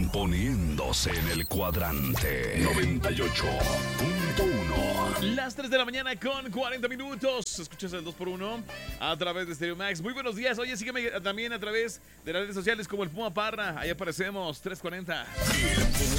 poniéndose en el cuadrante 98.1. Las 3 de la mañana con 40 minutos. Escuchas el 2x1 a través de Stereo Max. Muy buenos días. Oye, sígueme también a través de las redes sociales como el Puma Parra. Ahí aparecemos, 340.